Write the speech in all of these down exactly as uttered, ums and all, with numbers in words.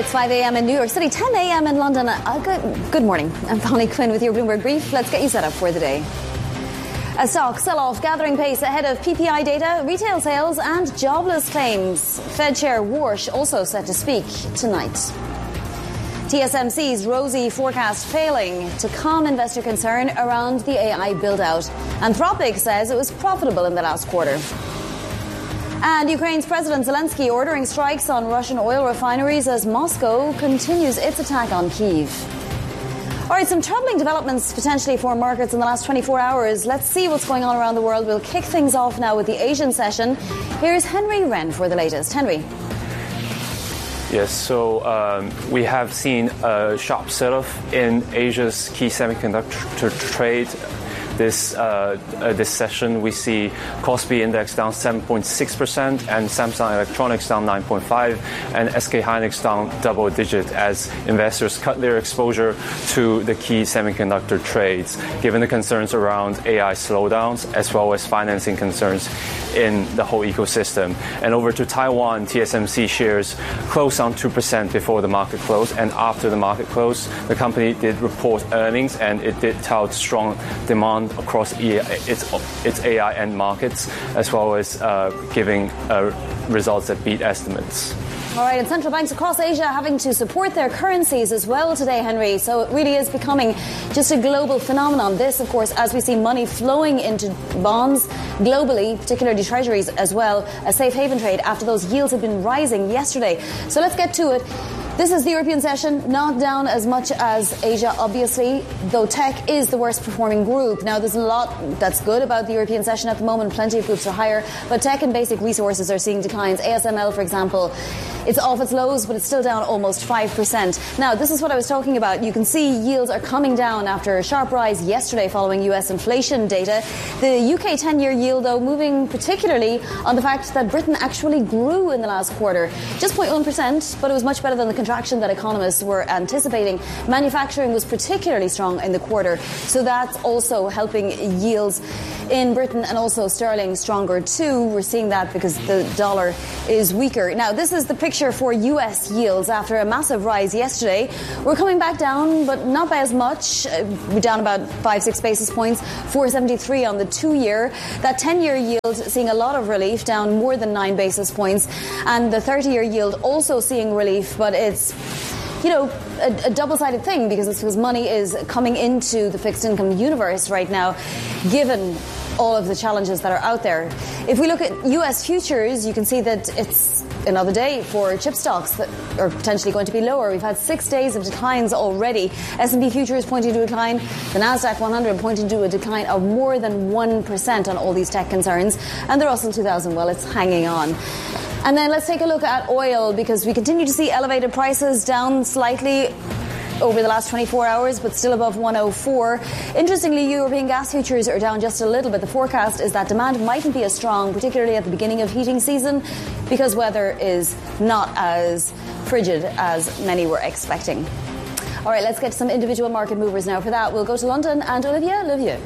It's five a.m. in New York City, ten a.m. in London. Uh, good, good morning. I'm Bonnie Quinn with your Bloomberg Brief. Let's get you set up for the day. A stock sell-off gathering pace ahead of P P I data, retail sales and jobless claims. Fed Chair Warsh also set to speak tonight. T S M C's rosy forecast failing to calm investor concern around the A I build-out. Anthropic says it was profitable in the last quarter. And Ukraine's President Zelensky ordering strikes on Russian oil refineries as Moscow continues its attack on Kyiv. All right, some troubling developments potentially for markets in the last twenty-four hours. Let's see what's going on around the world. We'll kick things off now with the Asian session. Here's Henry Wren for the latest. Henry. Yes, so um, we have seen a sharp sell-off in Asia's key semiconductor trade. This uh, uh, this session, we see Kospi Index down seven point six percent and Samsung Electronics down nine point five and S K Hynix down double digit as investors cut their exposure to the key semiconductor trades, given the concerns around A I slowdowns as well as financing concerns in the whole ecosystem. And over to Taiwan, T S M C shares closed down two percent before the market close, and after the market close, the company did report earnings and it did tout strong demand across its its A I end markets, as well as uh, giving uh, results that beat estimates. All right, and central banks across Asia having to support their currencies as well today, Henry. So it really is becoming just a global phenomenon. This, of course, as we see money flowing into bonds globally, particularly treasuries as well, a safe haven trade after those yields have been rising yesterday. So let's get to it. This is the European session, not down as much as Asia, obviously, though tech is the worst performing group. Now, there's a lot that's good about the European session at the moment. Plenty of groups are higher, but tech and basic resources are seeing declines. A S M L, for example, it's off its lows, but it's still down almost five percent. Now, this is what I was talking about. You can see yields are coming down after a sharp rise yesterday following U S inflation data. The U K ten-year yield, though, moving particularly on the fact that Britain actually grew in the last quarter. Just zero point one percent, but it was much better than the contraction that economists were anticipating. Manufacturing was particularly strong in the quarter, so that's also helping yields in Britain, and also sterling stronger too. We're seeing that because the dollar is weaker. Now, this is the picture for U S yields after a massive rise yesterday. We're coming back down, but not by as much. We're down about five, six basis points, four seventy-three on the two-year. That ten-year yield seeing a lot of relief, down more than nine basis points, and the thirty-year yield also seeing relief, but it's you know, a, a double-sided thing because it's because money is coming into the fixed income universe right now, given all of the challenges that are out there. If we look at U S futures, you can see that it's another day for chip stocks that are potentially going to be lower. We've had six days of declines already. S and P futures pointing to a decline. The Nasdaq one hundred pointing to a decline of more than one percent on all these tech concerns. And the Russell two thousand, well, it's hanging on. And then let's take a look at oil, because we continue to see elevated prices, down slightly over the last twenty-four hours, but still above one oh four. Interestingly, European gas futures are down just a little bit. The forecast is that demand mightn't be as strong, particularly at the beginning of heating season, because weather is not as frigid as many were expecting. All right, let's get to some individual market movers now. For that, we'll go to London and Olivia. Olivia.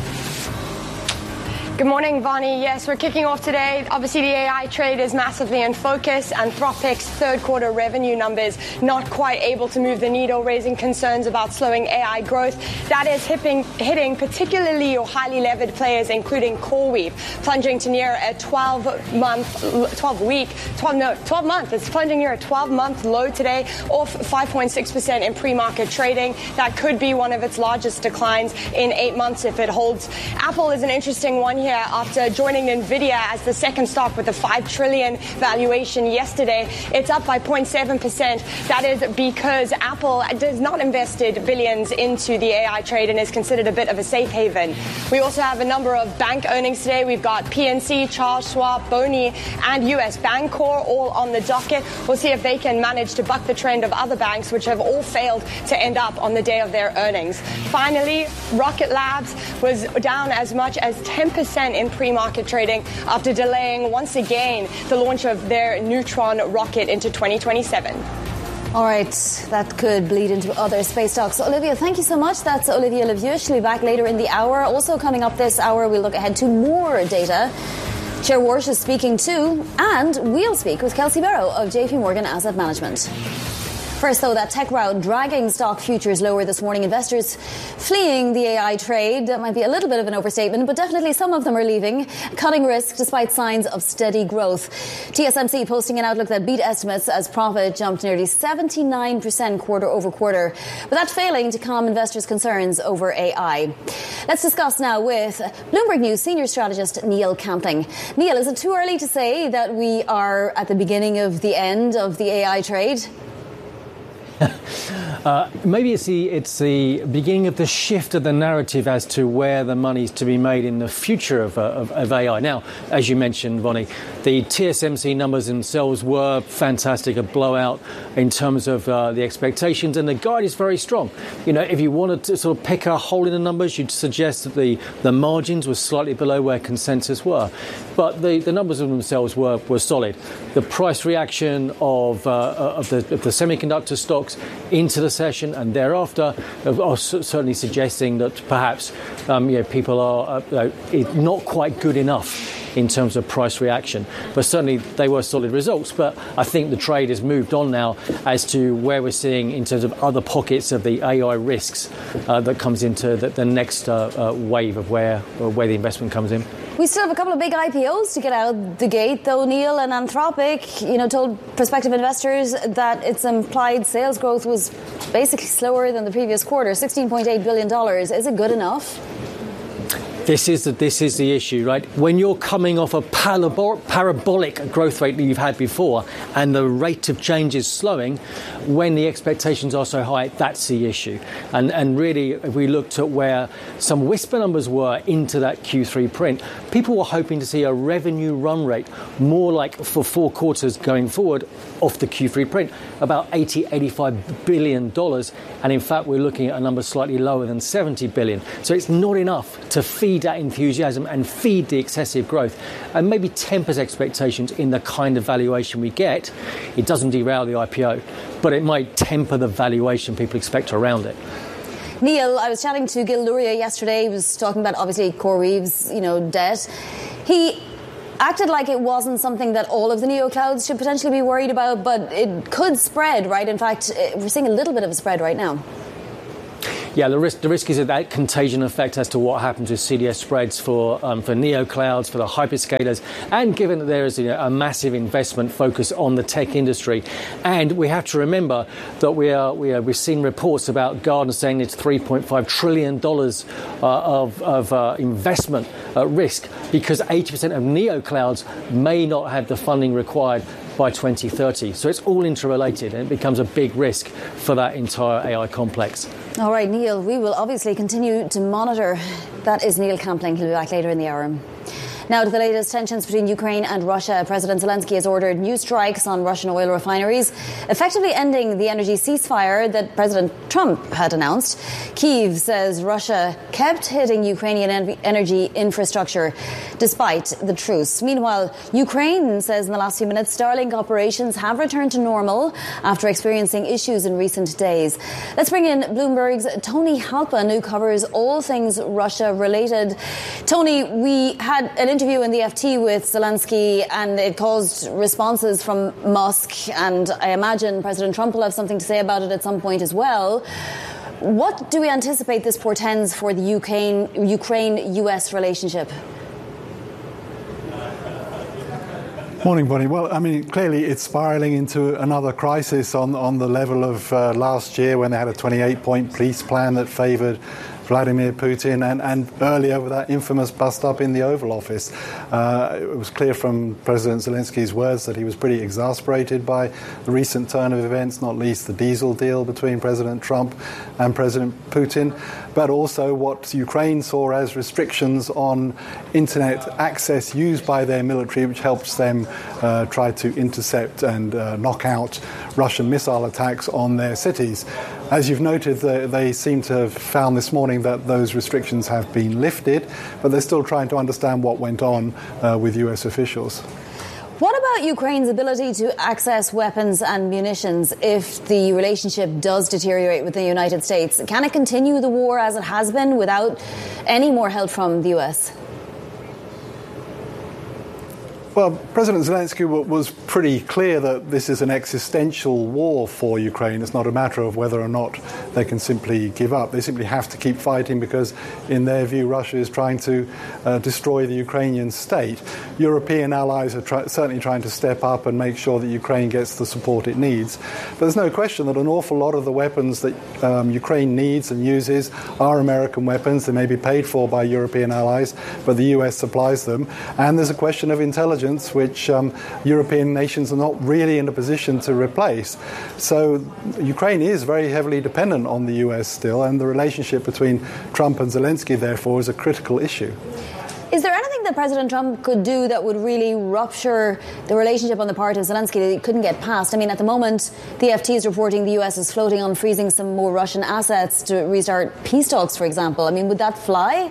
Good morning, Bonnie. Yes, we're kicking off today. Obviously, the A I trade is massively in focus. Anthropic's third quarter revenue numbers not quite able to move the needle, raising concerns about slowing A I growth. That is hitting, hitting particularly your highly levered players, including CoreWeave, plunging to near a twelve-month, twelve-week, twelve no, twelve-month. It's plunging near a twelve-month low today, off five point six percent in pre-market trading. That could be one of its largest declines in eight months if it holds. Apple is an interesting one here after joining Nvidia as the second stock with a five trillion valuation yesterday. It's up by zero point seven percent. That is because Apple does not invested billions into the A I trade and is considered a bit of a safe haven. We also have a number of bank earnings today. We've got P N C, Charles Schwab, Boney, and U S Bancorp all on the docket. We'll see if they can manage to buck the trend of other banks, which have all failed to end up on the day of their earnings. Finally, Rocket Labs was down as much as ten percent in pre-market trading after delaying once again the launch of their Neutron rocket into twenty twenty-seven. All right, that could bleed into other space stocks. Olivia, thank you so much. That's Olivia Levieux. She'll be back later in the hour. Also coming up this hour, we'll look ahead to more data. Chair Warsh is speaking too, and we'll speak with Kelsey Barrow of J P Morgan Asset Management. First, though, that tech rout dragging stock futures lower this morning. Investors fleeing the A I trade. That might be a little bit of an overstatement, but definitely some of them are leaving, cutting risk despite signs of steady growth. T S M C posting an outlook that beat estimates as profit jumped nearly seventy-nine percent quarter over quarter, but that's failing to calm investors' concerns over A I. Let's discuss now with Bloomberg News senior strategist Neil Campling. Neil, is it too early to say that we are at the beginning of the end of the A I trade? Uh, maybe it's the it's the beginning of the shift of the narrative as to where the money's to be made in the future of, uh, of, of A I. Now, as you mentioned, Bonnie, the T S M C numbers themselves were fantastic, a blowout in terms of uh, the expectations, and the guide is very strong. You know, if you wanted to sort of pick a hole in the numbers, you'd suggest that the, the margins were slightly below where consensus were. But the, the numbers of themselves were, were solid. The price reaction of, uh, of, the, of the semiconductor stocks into the session and thereafter are certainly suggesting that perhaps um, you know, people are uh, not quite good enough in terms of price reaction. But certainly they were solid results. But I think the trade has moved on now as to where we're seeing in terms of other pockets of the A I risks uh, that comes into the, the next uh, uh, wave of where, uh, where the investment comes in. We still have a couple of big I P Os to get out the gate, though. Neil, and Anthropic, you know, told prospective investors that its implied sales growth was basically slower than the previous quarter, sixteen point eight billion dollars. Is it good enough? This is the, this is the issue, right? When you're coming off a parabol- parabolic growth rate that you've had before and the rate of change is slowing, when the expectations are so high, that's the issue. And, and really, if we looked at where some whisper numbers were into that Q three print, people were hoping to see a revenue run rate more like for four quarters going forward off the Q three print, about eighty, eighty-five billion dollars. And in fact, we're looking at a number slightly lower than seventy billion. So it's not enough to feed that enthusiasm and feed the excessive growth, and maybe tempers expectations in the kind of valuation we get. It doesn't derail the I P O, but it might temper the valuation people expect around it. Neil, I was chatting to Gil Luria yesterday. He was talking about, obviously, CoreWeave's, you know, debt. He acted like it wasn't something that all of the neoclouds should potentially be worried about, but it could spread, right? In fact, we're seeing a little bit of a spread right now. Yeah, the risk the risk is that contagion effect as to what happens with C D S spreads for um, for neoclouds, for the hyperscalers, and given that there is you know, a massive investment focus on the tech industry, and we have to remember that we are we are we've seen reports about Gartner saying it's three point five trillion dollars uh, of of uh, investment at risk because eighty percent of neoclouds may not have the funding required by twenty thirty. So it's all interrelated, and it becomes a big risk for that entire A I complex. All right, Neil, we will obviously continue to monitor. That is Neil Campling. He'll be back later in the hour. Now to the latest tensions between Ukraine and Russia. President Zelensky has ordered new strikes on Russian oil refineries, effectively ending the energy ceasefire that President Trump had announced. Kyiv says Russia kept hitting Ukrainian en- energy infrastructure despite the truce. Meanwhile, Ukraine says in the last few minutes Starlink operations have returned to normal after experiencing issues in recent days. Let's bring in Bloomberg's Tony Halpin, who covers all things Russia related. Tony, we had an interview in the F T with Zelensky, and it caused responses from Musk, and I imagine President Trump will have something to say about it at some point as well. What do we anticipate this portends for the Ukraine-U S relationship? Morning, Bonnie. Well, I mean, clearly it's spiralling into another crisis on, on the level of uh, last year when they had a twenty-eight point peace plan that favoured Vladimir Putin, and, and earlier with that infamous bust-up in the Oval Office. Uh, it was clear from President Zelensky's words that he was pretty exasperated by the recent turn of events, not least the diesel deal between President Trump and President Putin, but also what Ukraine saw as restrictions on internet access used by their military, which helps them uh, try to intercept and uh, knock out Russian missile attacks on their cities. As you've noted, they, they seem to have found this morning that those restrictions have been lifted, but they're still trying to understand what went on uh, with U S officials. What about Ukraine's ability to access weapons and munitions if the relationship does deteriorate with the United States? Can it continue the war as it has been without any more help from the U S? Well, President Zelensky was pretty clear that this is an existential war for Ukraine. It's not a matter of whether or not they can simply give up. They simply have to keep fighting because, in their view, Russia is trying to uh, destroy the Ukrainian state. European allies are try- certainly trying to step up and make sure that Ukraine gets the support it needs. But there's no question that an awful lot of the weapons that um, Ukraine needs and uses are American weapons. They may be paid for by European allies, but the U S supplies them. And there's a question of intelligence which um, European nations are not really in a position to replace. So Ukraine is very heavily dependent on the U S still, and the relationship between Trump and Zelensky, therefore, is a critical issue. Is there anything that President Trump could do that would really rupture the relationship on the part of Zelensky that he couldn't get past? I mean, at the moment, the F T is reporting the U S is floating on freezing some more Russian assets to restart peace talks, for example. I mean, would that fly?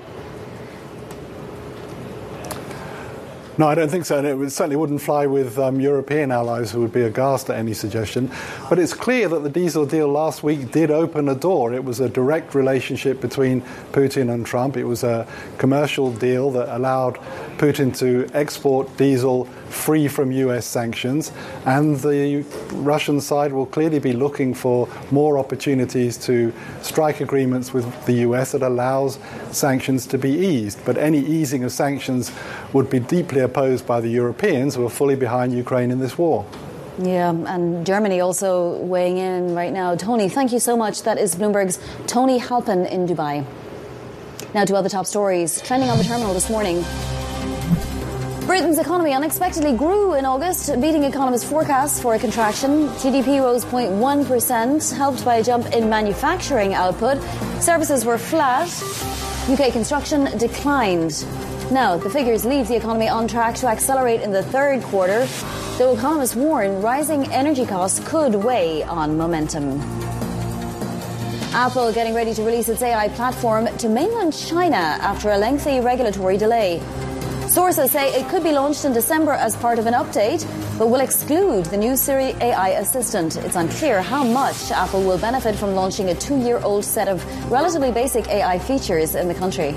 No, I don't think so. And it certainly wouldn't fly with um, European allies who would be aghast at any suggestion. But it's clear that the diesel deal last week did open a door. It was a direct relationship between Putin and Trump. It was a commercial deal that allowed Putin to export diesel free from U S sanctions. And the Russian side will clearly be looking for more opportunities to strike agreements with the U S that allows sanctions to be eased. But any easing of sanctions would be deeply opposed by the Europeans, who are fully behind Ukraine in this war. Yeah, and Germany also weighing in right now. Tony, thank you so much. That is Bloomberg's Tony Halpin in Dubai. Now to other top stories trending on the terminal this morning. Britain's economy unexpectedly grew in August, beating economists' forecasts for a contraction. G D P rose zero point one percent, helped by a jump in manufacturing output. Services were flat. U K construction declined. Now, the figures leave the economy on track to accelerate in the third quarter, though economists warn rising energy costs could weigh on momentum. Apple getting ready to release its A I platform to mainland China after a lengthy regulatory delay. Sources say it could be launched in December as part of an update, but will exclude the new Siri A I assistant. It's unclear how much Apple will benefit from launching a two-year-old set of relatively basic A I features in the country.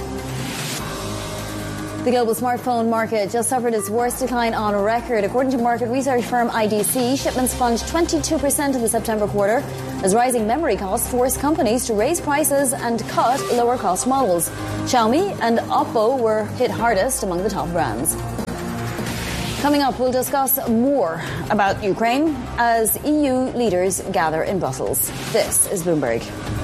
The global smartphone market just suffered its worst decline on record. According to market research firm I D C, shipments plunged twenty-two percent in the September quarter as rising memory costs forced companies to raise prices and cut lower-cost models. Xiaomi and Oppo were hit hardest among the top brands. Coming up, we'll discuss more about Ukraine as E U leaders gather in Brussels. This is Bloomberg.